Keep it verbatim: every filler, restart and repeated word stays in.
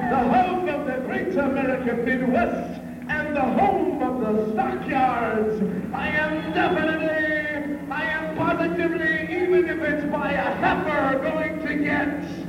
the home of the great American Midwest, and the home of the stockyards. I am definitely, I am positively, even if it's by a heifer, going to get